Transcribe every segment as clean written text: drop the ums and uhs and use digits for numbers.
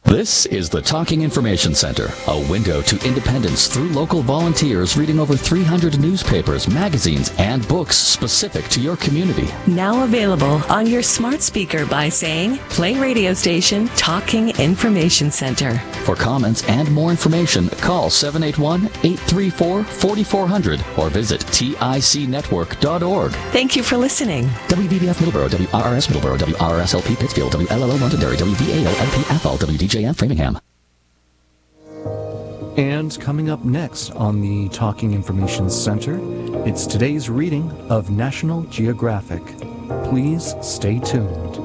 This is the Talking Information Center, a window to independence through local volunteers reading over 300 newspapers, magazines, and books specific to your community. Now available on your smart speaker by saying, play radio station Talking Information Center. For comments and more information, call 781-834-4400 or visit ticnetwork.org. Thank you for listening. WVBF Middleborough, WRRS Middleborough, WRSLP Pittsfield, WLLO Londonderry, WVAO LP Ethel, WDJM Framingham. And coming up next on the Talking Information Center, it's today's reading of National Geographic. Please stay tuned.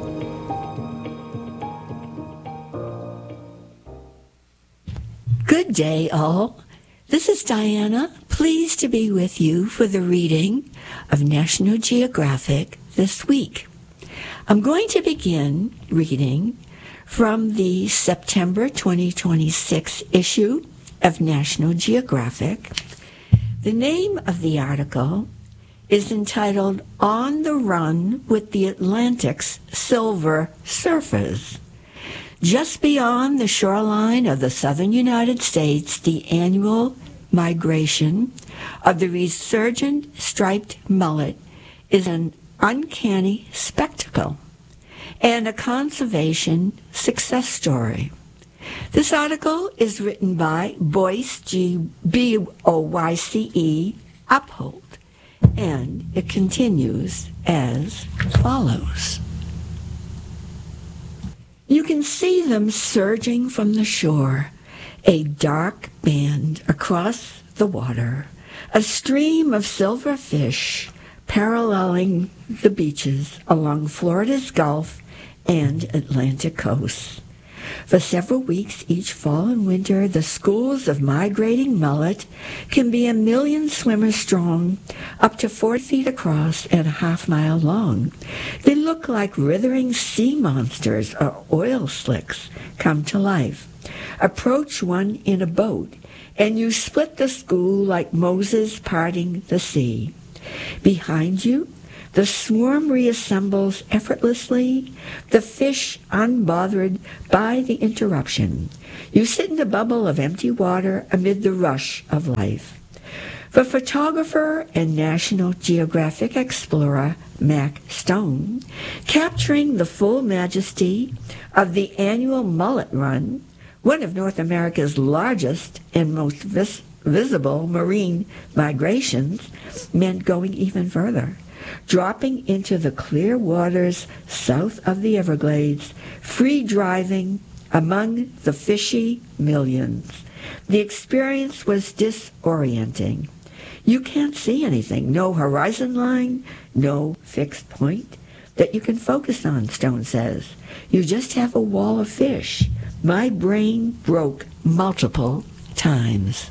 Good day, all. This is Diana, pleased to be with you for the reading of National Geographic this week. I'm going to begin reading from the September 2026 issue of National Geographic. The name of the article is entitled On the Run with the Atlantic's Silver Surfers. Just beyond the shoreline of the southern United States, the annual migration of the resurgent striped mullet is an uncanny spectacle and a conservation success story. This article is written by Boyce G. B-O-Y-C-E Upholt, and it continues as follows. You can see them surging from the shore, a dark band across the water, a stream of silver fish paralleling the beaches along Florida's Gulf and Atlantic coasts. For several weeks each fall and winter, the schools of migrating mullet can be 1 million swimmers strong, up to 4 feet across and a half-mile long. They look like writhing sea monsters or oil slicks come to life. Approach one in a boat, and you split the school like Moses parting the sea. Behind you, the swarm reassembles effortlessly, the fish unbothered by the interruption. You sit in a bubble of empty water amid the rush of life. For photographer and National Geographic explorer Mac Stone, capturing the full majesty of the annual mullet run, one of North America's largest and most visible marine migrations, meant going even further, dropping into the clear waters south of the Everglades, free driving among the fishy millions. The experience was disorienting. You can't see anything, no horizon line, no fixed point that you can focus on, Stone says. You just have a wall of fish. My brain broke multiple times.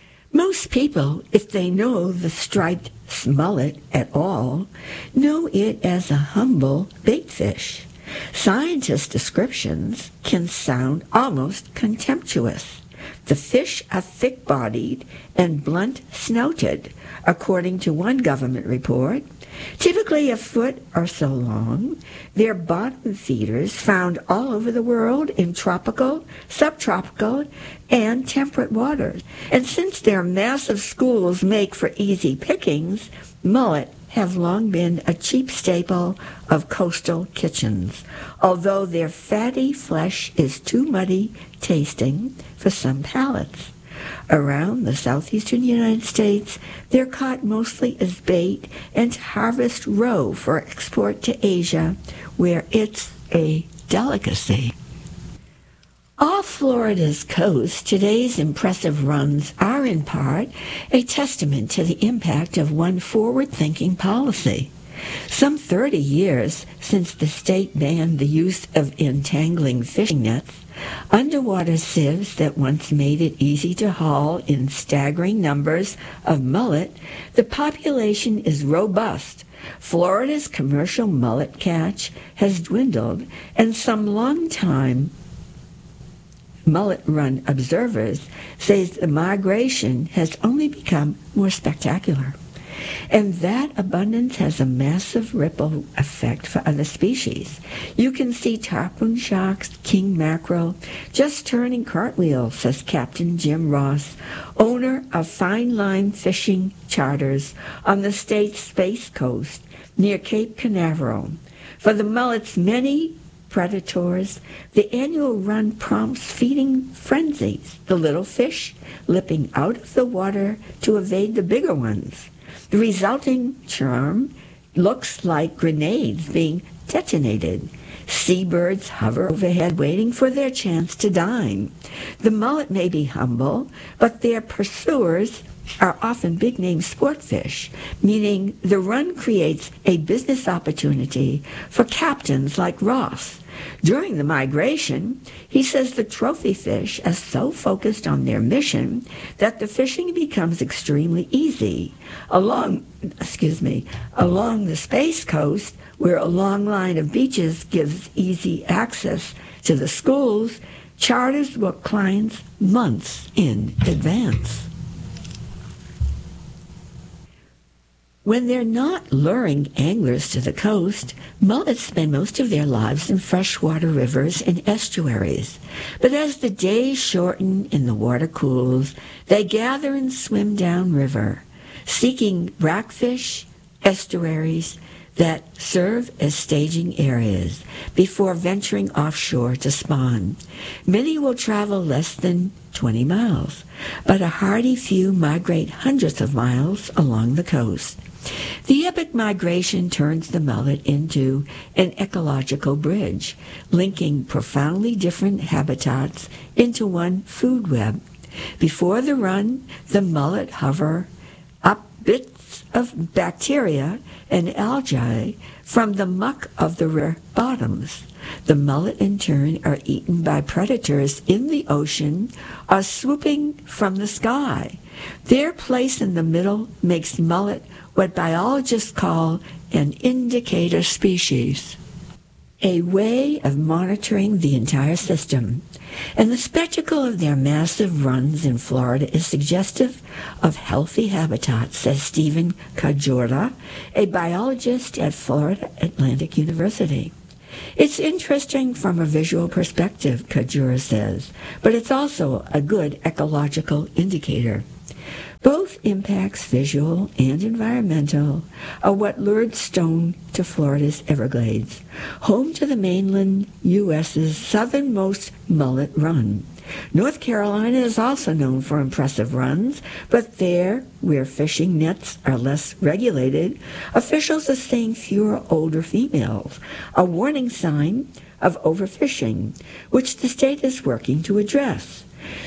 Most people, if they know the striped mullet at all, know it as a humble baitfish. Scientists' descriptions can sound almost contemptuous. The fish are thick-bodied and blunt-snouted, according to one government report. Typically a foot or so long, they're bottom feeders found all over the world in tropical, subtropical, and temperate waters. And since their massive schools make for easy pickings, mullet have long been a cheap staple of coastal kitchens, although their fatty flesh is too muddy tasting for some palates. Around the southeastern United States, they're caught mostly as bait and to harvest roe for export to Asia, where it's a delicacy. Off Florida's coast, today's impressive runs are in part a testament to the impact of one forward-thinking policy. Some 30 years since the state banned the use of entangling fishing nets, underwater sieves that once made it easy to haul in staggering numbers of mullet, the population is robust. Florida's commercial mullet catch has dwindled, and some long-time mullet run observers say the migration has only become more spectacular. And that abundance has a massive ripple effect for other species. You can see tarpon sharks, king mackerel, just turning cartwheels, says Captain Jim Ross, owner of Fine Line Fishing Charters on the state's Space Coast near Cape Canaveral. For the mullet's many predators, the annual run prompts feeding frenzies, the little fish leaping out of the water to evade the bigger ones. The resulting charm looks like grenades being detonated. Seabirds hover overhead waiting for their chance to dine. The mullet may be humble, but their pursuers are often big-name sport fish, meaning the run creates a business opportunity for captains like Ross. During the migration, he says the trophy fish are so focused on their mission that the fishing becomes extremely easy. Along the Space Coast, where a long line of beaches gives easy access to the schools, charters book clients months in advance. When they're not luring anglers to the coast, mullets spend most of their lives in freshwater rivers and estuaries. But as the days shorten and the water cools, they gather and swim downriver, seeking rockfish, estuaries that serve as staging areas before venturing offshore to spawn. Many will travel less than 20 miles, but a hardy few migrate hundreds of miles along the coast. The epic migration turns the mullet into an ecological bridge, linking profoundly different habitats into one food web. Before the run, the mullet hover up bits of bacteria and algae from the muck of the river bottoms. The mullet, in turn, are eaten by predators in the ocean or swooping from the sky. Their place in the middle makes mullet what biologists call an indicator species, a way of monitoring the entire system. And the spectacle of their massive runs in Florida is suggestive of healthy habitats, says Stephen Kajora, a biologist at Florida Atlantic University. It's interesting from a visual perspective, Kajura says, but it's also a good ecological indicator. Both impacts, visual and environmental, are what lured Stone to Florida's Everglades, home to the mainland U.S.'s southernmost mullet run. North Carolina is also known for impressive runs, but there, where fishing nets are less regulated, officials are seeing fewer older females, a warning sign of overfishing, which the state is working to address.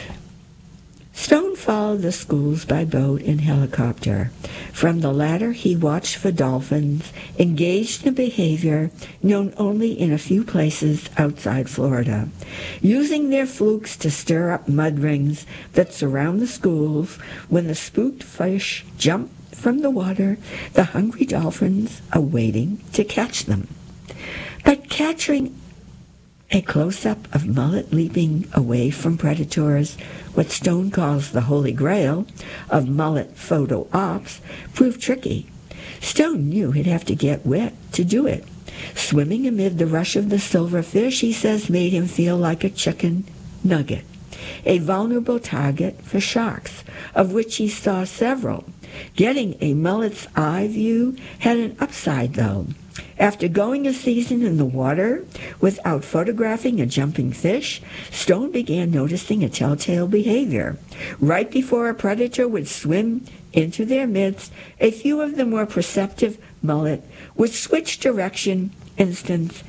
Stone followed the schools by boat and helicopter. From the latter, he watched for dolphins engaged in behavior known only in a few places outside Florida, using their flukes to stir up mud rings that surround the schools. When the spooked fish jump from the water, the hungry dolphins are waiting to catch them. But capturing a close-up of mullet leaping away from predators, what Stone calls the holy grail of mullet photo ops, proved tricky. Stone knew he'd have to get wet to do it. Swimming amid the rush of the silverfish, he says, made him feel like a chicken nugget, a vulnerable target for sharks, of which he saw several. Getting a mullet's eye view had an upside, though. After going a season in the water without photographing a jumping fish, Stone began noticing a telltale behavior. Right before a predator would swim into their midst, a few of the more perceptive mullet would switch direction instance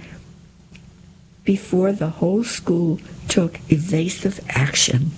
before the whole school took evasive action.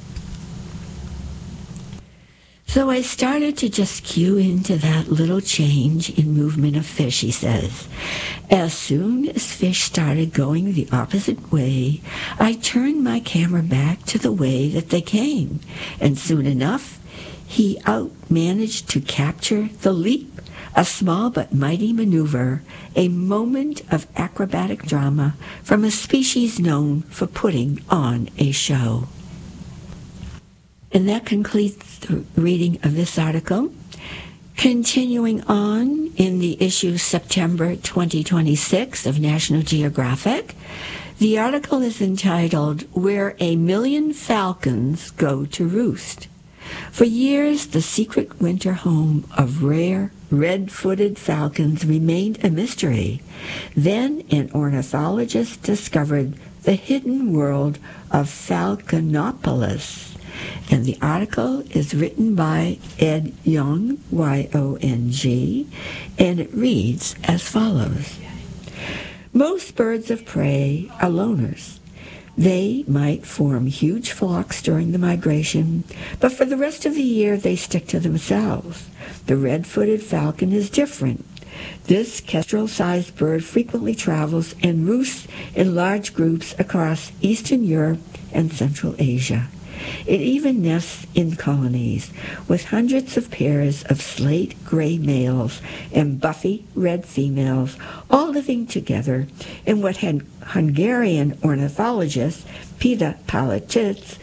So I started to just cue into that little change in movement of fish, he says. As soon as fish started going the opposite way, I turned my camera back to the way that they came, and soon enough, he managed to capture the leap, a small but mighty maneuver, a moment of acrobatic drama from a species known for putting on a show. And that concludes the reading of this article. Continuing on in the issue September 2026 of National Geographic, the article is entitled, Where a Million Falcons Go to Roost. For years, the secret winter home of rare red-footed falcons remained a mystery. Then an ornithologist discovered the hidden world of Falconopolis. And the article is written by Ed Yong, Y-O-N-G, and it reads as follows. Most birds of prey are loners. They might form huge flocks during the migration, but for the rest of the year they stick to themselves. The red-footed falcon is different. This kestrel-sized bird frequently travels and roosts in large groups across Eastern Europe and Central Asia. It even nests in colonies, with hundreds of pairs of slate-gray males and buffy red females, all living together in what Hungarian ornithologist Peter Palatiz,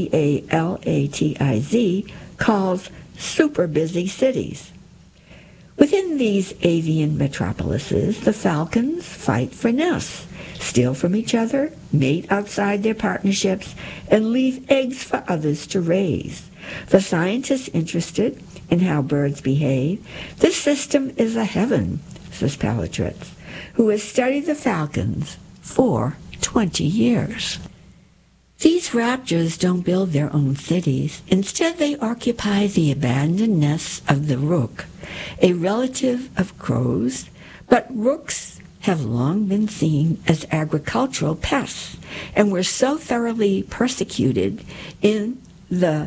P-A-L-A-T-I-Z, calls super busy cities. Within these avian metropolises, the falcons fight for nests, steal from each other, mate outside their partnerships, and leave eggs for others to raise. For scientists interested in how birds behave, this system is a heaven, says Palatritz, who has studied the falcons for 20 years. These raptors don't build their own cities. Instead, they occupy the abandoned nests of the rook, a relative of crows, but rooks have long been seen as agricultural pests and were so thoroughly persecuted in the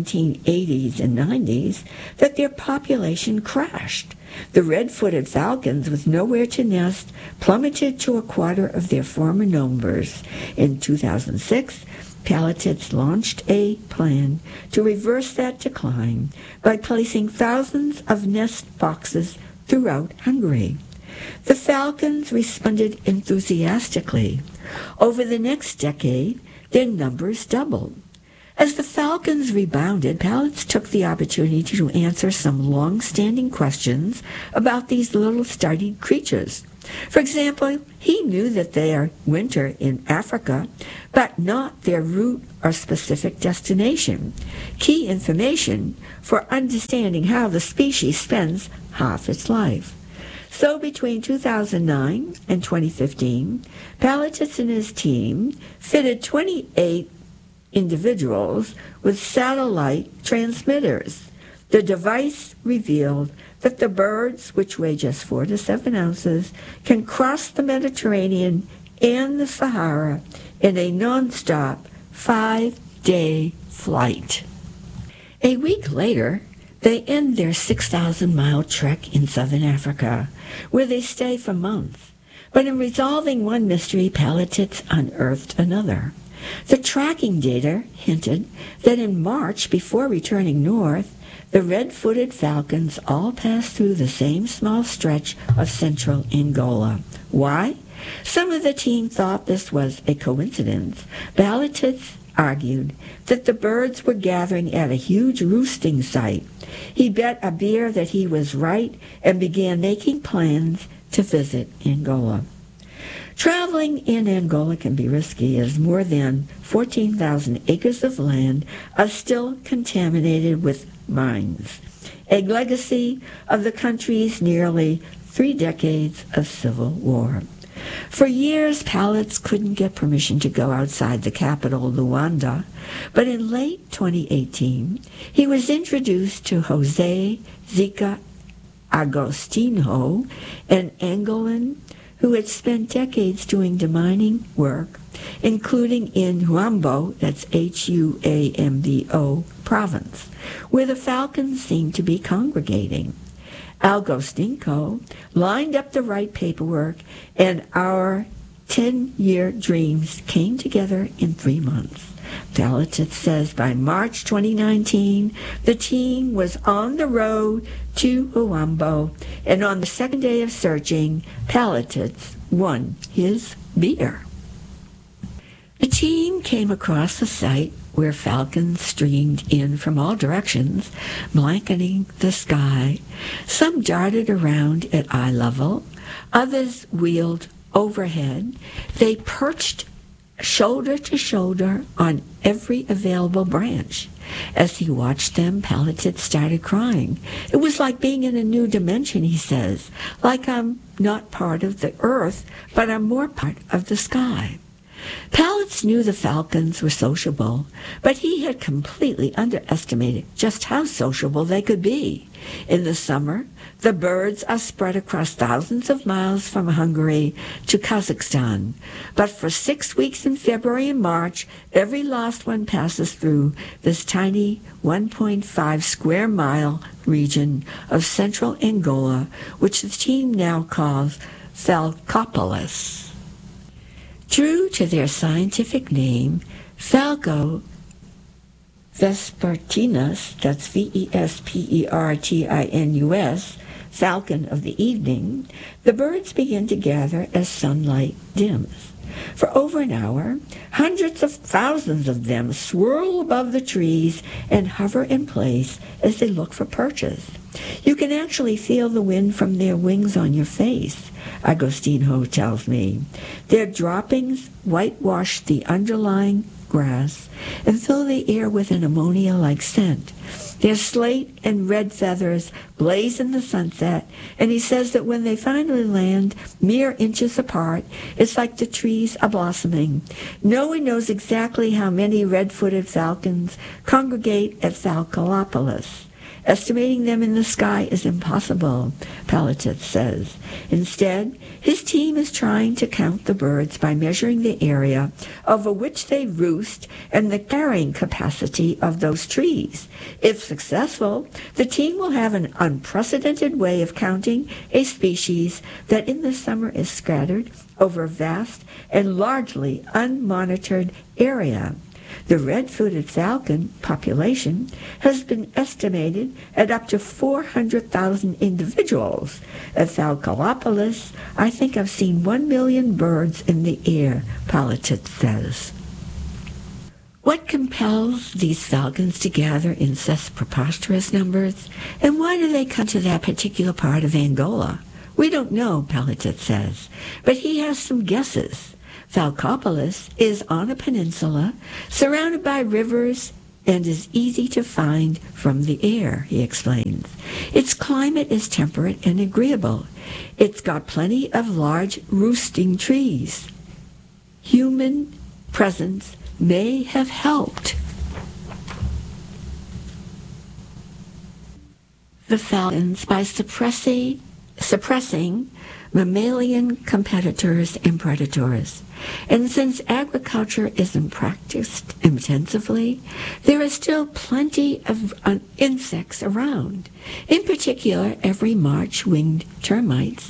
1980s and 90s that their population crashed. The red-footed falcons, with nowhere to nest, plummeted to a quarter of their former numbers. In 2006, Palatitz launched a plan to reverse that decline by placing thousands of nest boxes throughout Hungary. The falcons responded enthusiastically. Over the next decade, their numbers doubled. As the falcons rebounded, Palatitz took the opportunity to answer some long-standing questions about these little studied creatures. For example, he knew that they are winter in Africa, but not their route or specific destination, key information for understanding how the species spends half its life. So between 2009 and 2015, Palatitz and his team fitted 28 individuals with satellite transmitters. The device revealed that the birds, which weigh just 4 to 7 ounces, can cross the Mediterranean and the Sahara in a non-stop 5-day flight. A week later, they end their 6,000-mile trek in southern Africa, where they stay for months. But in resolving one mystery, Palatitz unearthed another. The tracking data hinted that in March, before returning north, the red-footed falcons all passed through the same small stretch of central Angola. Why? Some of the team thought this was a coincidence. Palatitz argued that the birds were gathering at a huge roosting site. He bet a beer that he was right and began making plans to visit Angola. Traveling in Angola can be risky, as more than 14,000 acres of land are still contaminated with mines, a legacy of the country's nearly 3 decades of civil war. For years, Palatitz couldn't get permission to go outside the capital, Luanda, but in late 2018, he was introduced to Jose Zika Agostinho, an Angolan who had spent decades doing demining work, including in Huambo, that's Huambo province, where the falcons seemed to be congregating. Agostinho lined up the right paperwork, and our 10-year dreams came together in 3 months. Palatitz says by March 2019, the team was on the road to Huambo, and on the second day of searching, Palatitz won his beer. The team came across a site where falcons streamed in from all directions, blanketing the sky. Some darted around at eye level, others wheeled overhead. They perched shoulder to shoulder on every available branch. As he watched them, Palatit started crying. It was like being in a new dimension, he says, like I'm not part of the earth, but I'm more part of the sky. Palatit knew the falcons were sociable, but he had completely underestimated just how sociable they could be. In the summer, the birds are spread across thousands of miles from Hungary to Kazakhstan. But for 6 weeks in February and March, every last one passes through this tiny 1.5 square mile region of central Angola, which the team now calls Falcopolis. True to their scientific name, Falco vespertinus, that's Vespertinus, falcon of the evening, the birds begin to gather as sunlight dims. For over an hour, hundreds of thousands of them swirl above the trees and hover in place as they look for perches. You can actually feel the wind from their wings on your face, Agostinho tells me. Their droppings whitewash the underlying grass and fill the air with an ammonia-like scent. Their slate and red feathers blaze in the sunset, and he says that when they finally land mere inches apart, it's like the trees are blossoming. No one knows exactly how many red-footed falcons congregate at Falcopolis. Estimating them in the sky is impossible, Palatit says. Instead, his team is trying to count the birds by measuring the area over which they roost and the carrying capacity of those trees. If successful, the team will have an unprecedented way of counting a species that in the summer is scattered over a vast and largely unmonitored area. The red-footed falcon population has been estimated at up to 400,000 individuals. At Falcopolis, I think I've seen 1 million birds in the air, Palatit says. What compels these falcons to gather in such preposterous numbers? And why do they come to that particular part of Angola? We don't know, Palatit says, but he has some guesses. Falcopolis is on a peninsula surrounded by rivers and is easy to find from the air, he explains. Its climate is temperate and agreeable. It's got plenty of large roosting trees. Human presence may have helped the falcons by suppressing mammalian competitors and predators. And since agriculture isn't practiced intensively, there is still plenty of insects around. In particular, every March, winged termites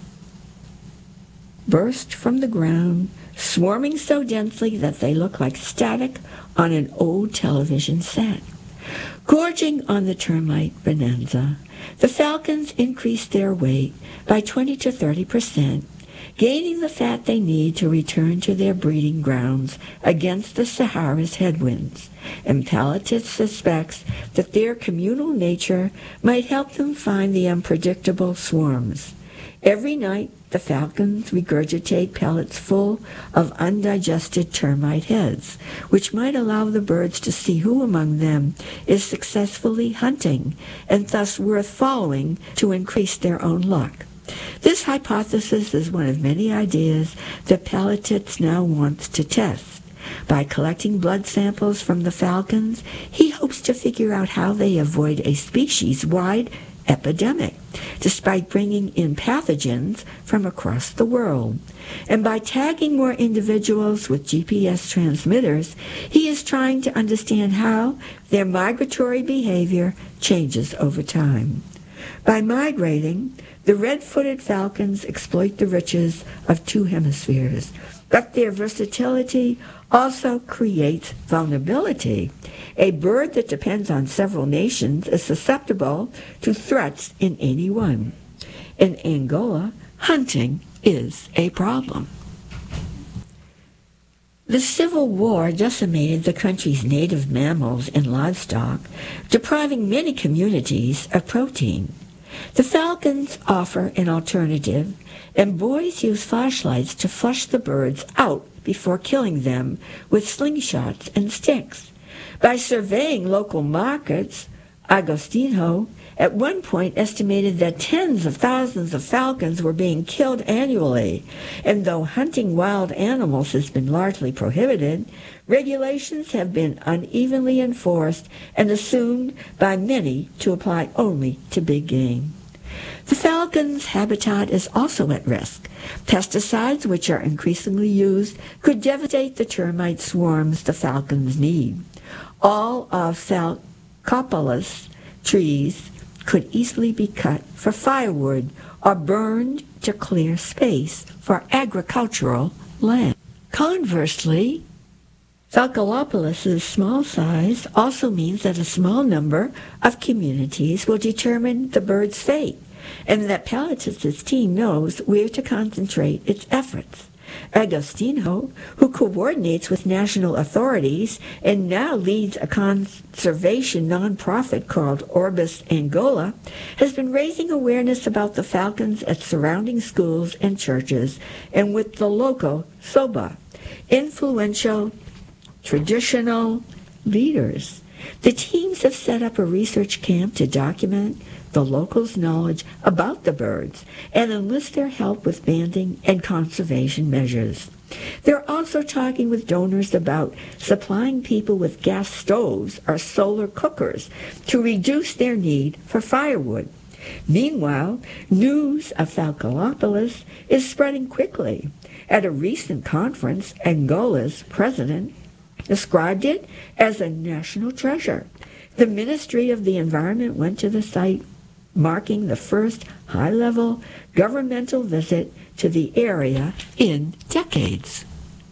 burst from the ground, swarming so densely that they look like static on an old television set. Gorging on the termite bonanza, the falcons increase their weight by 20 to 30%, gaining the fat they need to return to their breeding grounds against the Sahara's headwinds. And Palatit suspects that their communal nature might help them find the unpredictable swarms. Every night, the falcons regurgitate pellets full of undigested termite heads, which might allow the birds to see who among them is successfully hunting and thus worth following to increase their own luck. This hypothesis is one of many ideas that Palatit now wants to test. By collecting blood samples from the falcons, he hopes to figure out how they avoid a species-wide epidemic, despite bringing in pathogens from across the world. And by tagging more individuals with GPS transmitters, he is trying to understand how their migratory behavior changes over time. By migrating, the red-footed falcons exploit the riches of two hemispheres, but their versatility also creates vulnerability. A bird that depends on several nations is susceptible to threats in any one. In Angola, hunting is a problem. The Civil War decimated the country's native mammals and livestock, depriving many communities of protein. The falcons offer an alternative, and boys use flashlights to flush the birds out before killing them with slingshots and sticks. By surveying local markets, Agostinho at one point estimated that tens of thousands of falcons were being killed annually, and though hunting wild animals has been largely prohibited, regulations have been unevenly enforced and assumed by many to apply only to big game. The falcon's habitat is also at risk. Pesticides, which are increasingly used, could devastate the termite swarms the falcons need. All of Falcopolis trees could easily be cut for firewood or burned to clear space for agricultural land. Conversely, Falcopolis' small size also means that a small number of communities will determine the bird's fate, and that Palatis' team knows where to concentrate its efforts. Agostinho, who coordinates with national authorities and now leads a conservation nonprofit called Orbis Angola, has been raising awareness about the falcons at surrounding schools and churches and with the local SOBA, influential traditional leaders. The teams have set up a research camp to document the locals' knowledge about the birds and enlist their help with banding and conservation measures. They're also talking with donors about supplying people with gas stoves or solar cookers to reduce their need for firewood. Meanwhile, news of Falcopolis is spreading quickly. At a recent conference, Angola's president described it as a national treasure. The Ministry of the Environment went to the site, marking the first high-level governmental visit to the area in decades.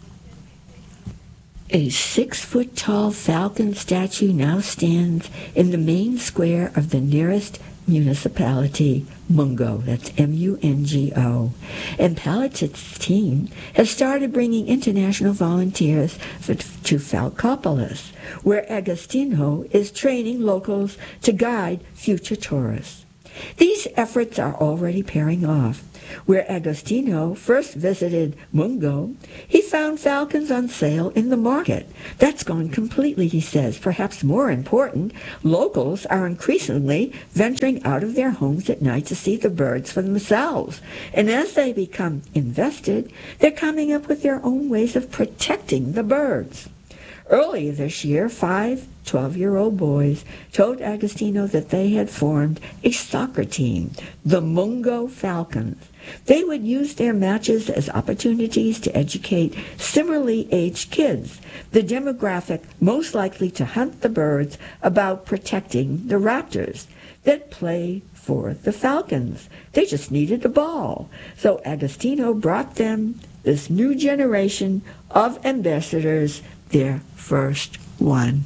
A 6-foot-tall falcon statue now stands in the main square of the nearest municipality, Mungo, that's M-U-N-G-O. And Palatis' team has started bringing international volunteers to Falcopolis, where Agostinho is training locals to guide future tourists. These efforts are already paying off. Where Agostinho first visited Mungo, he found falcons on sale in the market. That's gone completely, he says. Perhaps more important, locals are increasingly venturing out of their homes at night to see the birds for themselves. And as they become invested, they're coming up with their own ways of protecting the birds. Earlier this year, 5 12-year-old boys told Agostinho that they had formed a soccer team, the Mungo Falcons. They would use their matches as opportunities to educate similarly aged kids, the demographic most likely to hunt the birds, about protecting the raptors that play for the falcons. They just needed a ball. So Agostinho brought them this new generation of ambassadors, their first one.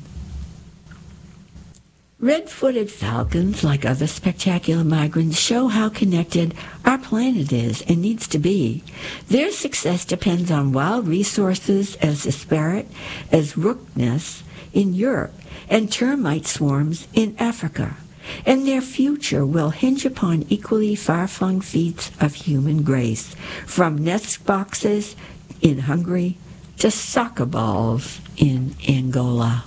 Red-footed falcons, like other spectacular migrants, show how connected our planet is and needs to be. Their success depends on wild resources as disparate as rook nests in Europe and termite swarms in Africa. And their future will hinge upon equally far-flung feats of human grace, from nest boxes in Hungary to soccer balls in Angola.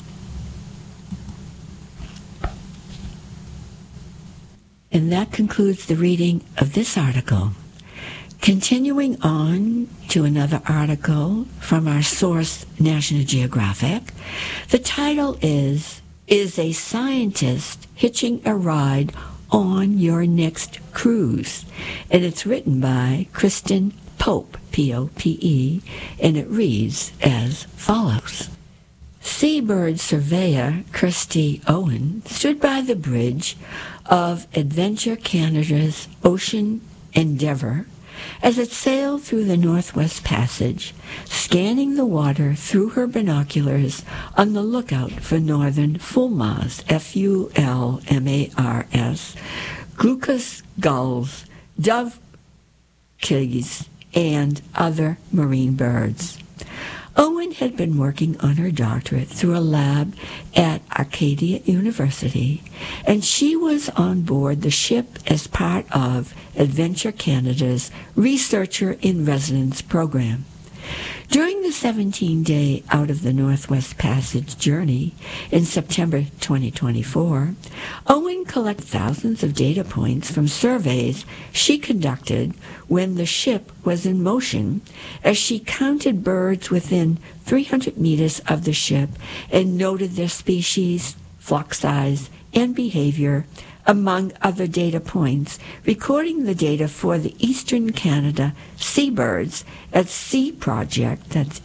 And that concludes the reading of this article. Continuing on to another article from our source, National Geographic, the title is a Scientist Hitching a Ride on Your Next Cruise? And it's written by Kristen Pope, P-O-P-E, and it reads as follows. Seabird surveyor Kirsty Owen stood by the bridge of Adventure Canada's Ocean Endeavour as it sailed through the Northwest Passage, scanning the water through her binoculars on the lookout for northern fulmars, F-U-L-M-A-R-S, glaucous gulls, dovekies, and other marine birds. Owen had been working on her doctorate through a lab at Arcadia University, and she was on board the ship as part of Adventure Canada's Researcher in Residence program. During the 17-day Out of the Northwest Passage journey in September 2024, Owen collected thousands of data points from surveys she conducted when the ship was in motion, as she counted birds within 300 meters of the ship and noted their species, flock size, and behavior, among other data points, recording the data for the Eastern Canada seabirds at Sea Project, that's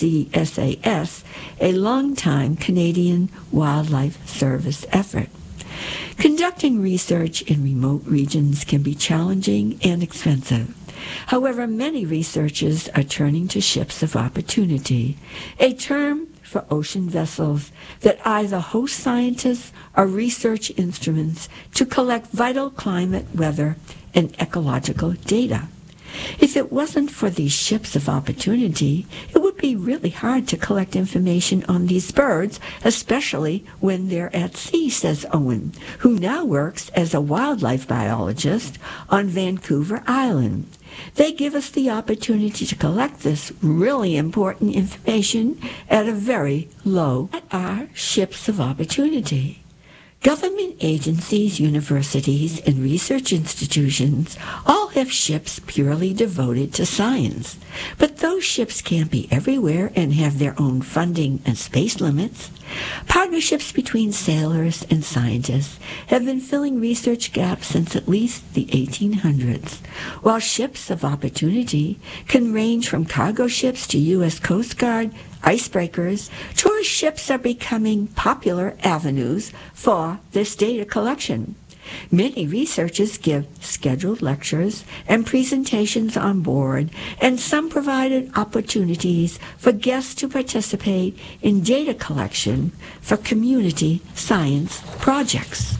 ECSAS, a long-time Canadian Wildlife Service effort. Conducting research in remote regions can be challenging and expensive. However, many researchers are turning to ships of opportunity, a term for ocean vessels that either host scientists or research instruments to collect vital climate, weather, and ecological data. If it wasn't for these ships of opportunity, it would be really hard to collect information on these birds, especially when they're at sea, says Owen, who now works as a wildlife biologist on Vancouver Island. They give us the opportunity to collect this really important information at a very low. What are ships of opportunity? Government agencies, universities, and research institutions all have ships purely devoted to science. But those ships can't be everywhere and have their own funding and space limits. Partnerships between sailors and scientists have been filling research gaps since at least the 1800s. While ships of opportunity can range from cargo ships to U.S. Coast Guard icebreakers, tourist ships are becoming popular avenues for this data collection. Many researchers give scheduled lectures and presentations on board, and some provided opportunities for guests to participate in data collection for community science projects.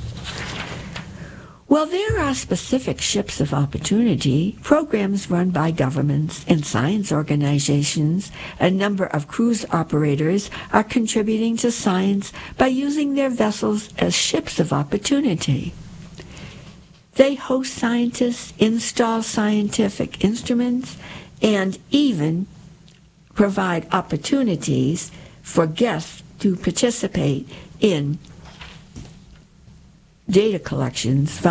While there are specific ships of opportunity, programs run by governments and science organizations, a number of cruise operators are contributing to science by using their vessels as ships of opportunity. They host scientists, install scientific instruments, and even provide opportunities for guests to participate in data collections